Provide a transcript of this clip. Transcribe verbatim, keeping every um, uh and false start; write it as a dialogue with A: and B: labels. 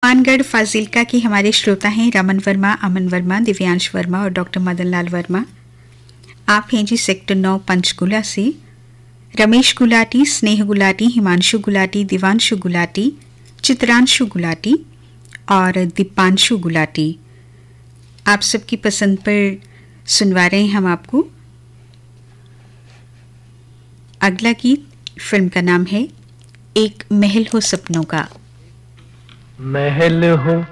A: हनुमानगढ़ फाजिल्का की हमारे श्रोता हैं रमन वर्मा, अमन वर्मा, दिव्यांश वर्मा और डॉक्टर मदन लाल वर्मा। आप हैं जी सेक्टर नौ पंचकुला से। रमेश गुलाटी, स्नेह गुलाटी, हिमांशु गुलाटी, दिवांशु गुलाटी, चित्रांशु गुलाटी और दीपांशु गुलाटी। आप सबकी पसंद पर सुनवा रहे हैं हम आपको अगला गीत। फिल्म का नाम है एक महल हो सपनों का।
B: महल हो